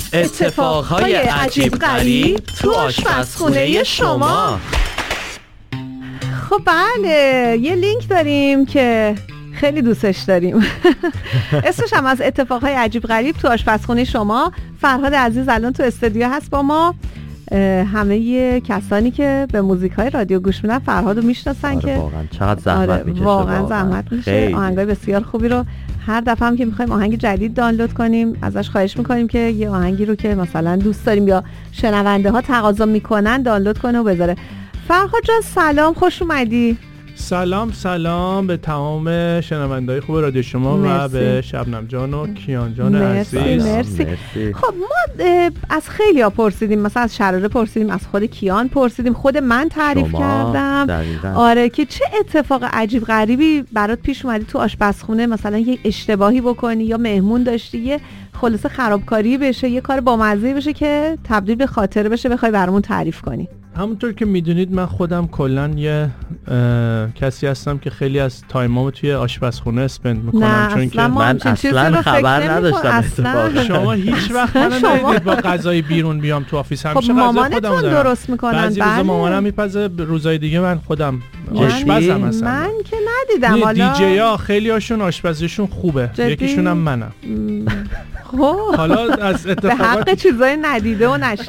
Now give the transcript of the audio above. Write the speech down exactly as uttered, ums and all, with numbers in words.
اتفاقهای عجیب غریب تو آشپزخونه شما. خب بله، یه لینک داریم که خیلی دوستش داریم. اسمش هم از اتفاقهای عجیب غریب تو آشپزخونه شما. فرهاد عزیز الان تو استودیو هست با ما. همه کسانی که به موزیک‌های رادیو گوش میدن فرهادو میشناسن. آره که واقعا چقدر زحمت آره میکشه. واقعا زحمت میشه. آهنگای بسیار خوبی رو هر دفعه هم که میخوایم آهنگ جدید دانلود کنیم ازش خواهش میکنیم که یه آهنگی رو که مثلا دوست داریم یا شنونده ها تقاضا میکنن دانلود کنه و بذاره. فرهاد جان سلام، خوش اومدی. سلام سلام به تمام شنونده‌های خوب رادیو شما مرسی. و به شبنم جان و کیان جان مرسی. عزیز مرسی. مرسی. خب ما از خیلی ها پرسیدیم، مثلا از شراره پرسیدیم، از خود کیان پرسیدیم، خود من تعریف کردم دقیقا. آره که چه اتفاق عجیب غریبی برات پیش اومدی تو آشپزخونه، مثلا یه اشتباهی بکنی یا مهمون داشتی یه خلاصه خرابکاری بشه، یه کار بامزه بشه که تبدیل به خاطره بشه بخوای برامون تعریف کنی. همونطور که میدونید من خودم کلن یه کسی هستم که خیلی از تایمامو توی آشپزخونه اسپند میکنم، چون که من اصلا خبر نداشتم اتفاقا. شما هیچ وقت من ندیدید با غذای بیرون بیام تو آفیس، همیشه خب غذا خودم دارم. درست میکنن. بعضی روزا مامانم میپزه، روزای دیگه من خودم آشپزم. مثلا من که ندیدم. حالا دی جی ها خیلی هاشون آشپزیشون خوبه، یکیشون هم منم. خب حالا از اتفاقات به حق چیزای ندیده و نشنیده